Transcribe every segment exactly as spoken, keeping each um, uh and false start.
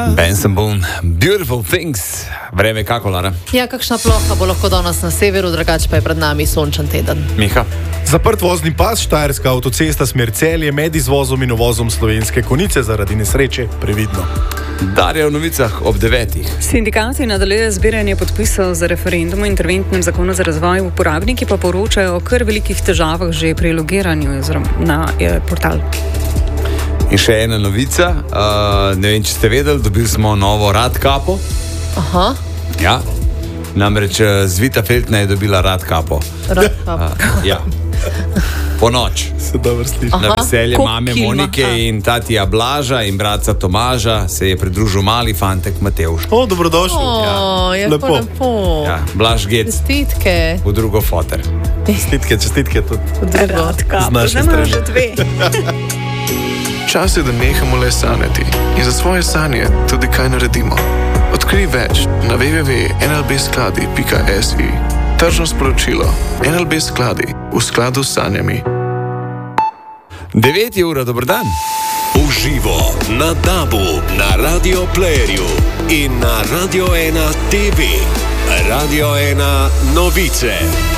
Benson Boone, Beautiful Things. Vreme kako, Lara? Ja, kakšna ploha bo lahko danes na severu, drugače pa je pred nami sončen teden. Miha? Zaprt vozni pas, Štajerska avtocesta smer Celje med izvozom in uvozom Slovenske Konjice zaradi nesreče previdno. Darja v novicah ob devetih. Sindikati nadaljujejo zbiranje podpisov za referendum o interventnem zakonu za razvoj, uporabniki pa poročajo o kar velikih težavah že pri logiranju na eh, portal. In še ena novica, uh, ne vem, če ste vedeli, dobili smo novo radkapo. Aha. Ja, namreč Zvita Feltna je dobila radkapo. Radkapo. Uh, ja, po noč. Se dobro sliši. Na veselje Koliko mame kil ima? Monike in tatija Blaža in bratca Tomaža se je pridružil mali fantek Matevž. O, dobrodošli. O, je Lepo. lepo. lepo. Ja, Blaž Gec Čestitke. v drugo foter. Čestitke, čestitke tudi. Radka, Z naše poznamo strani. že dve. Čas je, da nehamo le sanjati in za svoje sanje tudi kaj naredimo. Odkrij več na w w w pika n l b skladi pika s i. Tržno sporočilo. N L B skladi v skladu s sanjami. devet je ura, dober dan. Uživo na Dabu, na Radio Playerju in na Radio ena T V. Radio ena novice.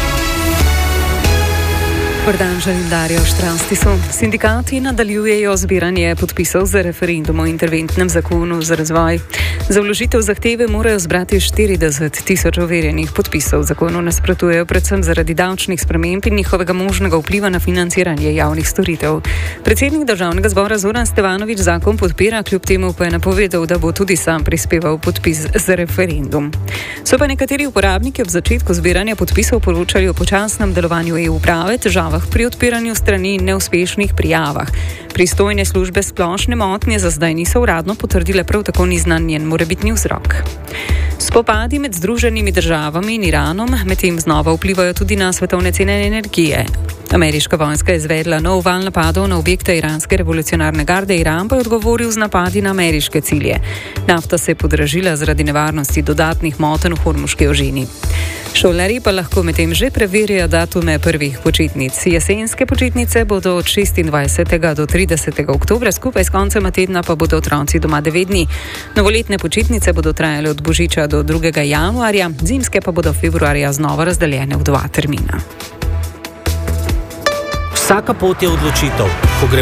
Dobar dan, želim Darjo Štranstisu. Sindikati nadaljujejo zbiranje podpisov za referendum o interventnem zakonu za razvoj. Za vložitev zahteve morajo zbrati štirideset tisoč overjenih podpisov. Zakonu nasprotujejo predvsem zaradi davčnih sprememb in njihovega možnega vpliva na financiranje javnih storitev. Predsednik Državnega zbora Zoran Stevanović zakon podpira, kljub temu pa je napovedal, da bo tudi sam prispeval podpis za referendum. So pa nekateri uporabniki ob začetku zbiranja podpisov poročali o počasnem delovanju e-uprave, težavah pri odpiranju strani in neuspešnih prijavah. Pristojne službe splošne motnje za zdaj niso uradno potrdile, prav tako ni znan njen morebitni vzrok. Spopadi med Združenimi državami in Iranom medtem znova vplivajo tudi na svetovne cene energije. Ameriška vojska je izvedla nov val napadov na objekte iranske revolucionarne garde, Iran pa je odgovoril z napadi na ameriške cilje. Nafta se je podražila zaradi nevarnosti dodatnih motenj v Hormuški ožini. Šolarji pa lahko medtem že preverjajo datume prvih počitnic. Jesenske počitnice bodo od šestindvajsetega do tridesetega oktobra, skupaj s koncem tedna pa bodo otroci doma devet dni. Novoletne počitnice bodo trajale od božiča do drugega januarja, zimske pa bodo februarja znova razdeljene v dva termina. Vsaka pot je odločitev. Ko gre